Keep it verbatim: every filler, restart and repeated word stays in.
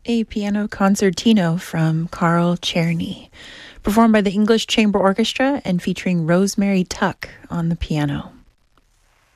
a piano concertino from Carl Czerny, performed by the English Chamber Orchestra and featuring Rosemary Tuck on the piano.